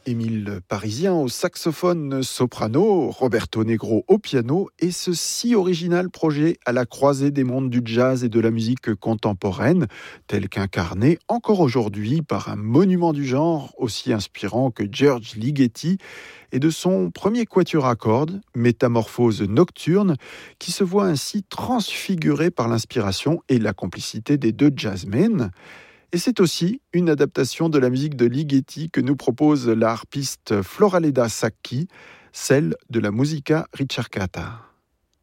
Émile Parisien au saxophone soprano, Roberto Negro au piano et ce si original projet à la croisée des mondes du jazz et de la musique contemporaine, tel qu'incarné encore aujourd'hui par un monument du genre aussi inspirant que George Ligeti et de son premier quatuor à cordes, Métamorphose nocturne, qui se voit ainsi transfiguré par l'inspiration et la complicité des deux jazzmen. Et c'est aussi une adaptation de la musique de Ligeti que nous propose la harpiste Floraleda Sacchi, celle de la Musica Ricercata.